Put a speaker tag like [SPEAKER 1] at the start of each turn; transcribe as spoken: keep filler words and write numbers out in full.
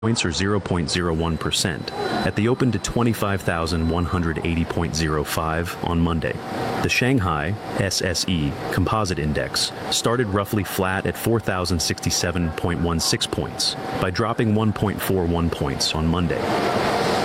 [SPEAKER 1] points or zero point zero one percent at the open to twenty-five thousand one hundred eighty point zero five on Monday. The Shanghai S S E Composite Index started roughly flat at four thousand sixty-seven point one six points by dropping one point four one points on Monday.